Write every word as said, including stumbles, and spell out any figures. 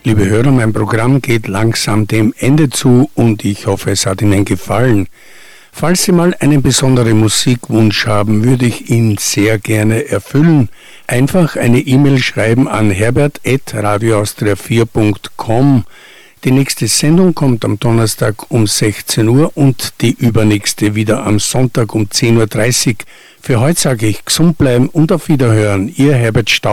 Liebe Hörer, mein Programm geht langsam dem Ende zu und ich hoffe, es hat Ihnen gefallen. Falls Sie mal einen besonderen Musikwunsch haben, würde ich ihn sehr gerne erfüllen. Einfach eine E-Mail schreiben an herbert at radio austria vier punkt com. Die nächste Sendung kommt am Donnerstag um sechzehn Uhr und die übernächste wieder am Sonntag um zehn Uhr dreißig. Für heute sage ich gesund bleiben und auf Wiederhören. Ihr Herbert Stauber.